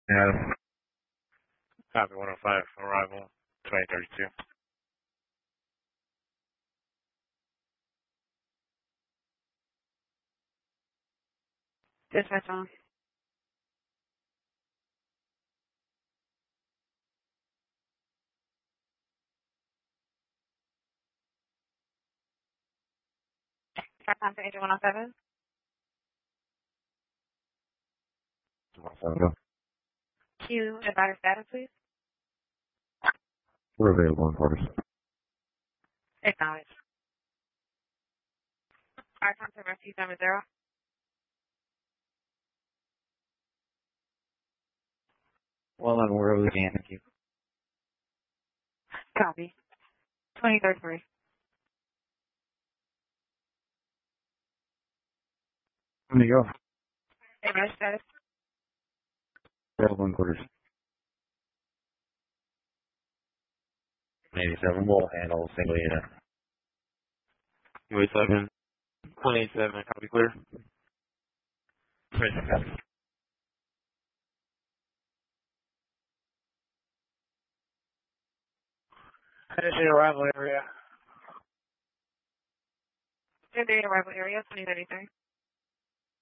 Yeah. Copy 105, arrival 2032. Dispatch on. Start time for engine 107. Q, advise status, please. We're available in quarters. Acknowledge. Start time for rescue 70. 111, we're over again. Thank you. Copy. 2033. There you go. Advise status. Available in quarters. 87, we'll handle single unit. Wait 7, 187, copy clear. Finishing arrival area. 10-day arrival area, 2033.